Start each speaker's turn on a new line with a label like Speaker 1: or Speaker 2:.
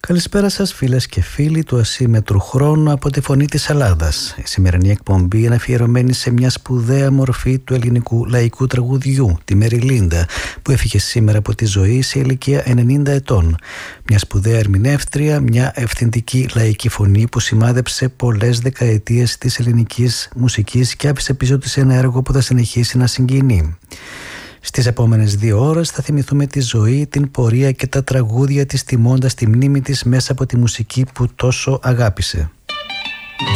Speaker 1: Καλησπέρα σας φίλες και φίλοι του ασύμετρου χρόνου από τη Φωνή της Ελλάδας. Η σημερινή εκπομπή είναι αφιερωμένη σε μια σπουδαία μορφή του ελληνικού λαϊκού τραγουδιού, τη Μεριλίντα, που έφυγε σήμερα από τη ζωή σε ηλικία 90 ετών. Μια σπουδαία ερμηνεύτρια, μια ευθυντική λαϊκή φωνή που σημάδεψε πολλές δεκαετίες της ελληνικής μουσικής και άφησε πίσω της ένα έργο που θα συνεχίσει να συγκινεί. Στις επόμενες 2 ώρες θα θυμηθούμε τη ζωή, την πορεία και τα τραγούδια της, τιμώντας τη μνήμη της μέσα από τη μουσική που τόσο αγάπησε.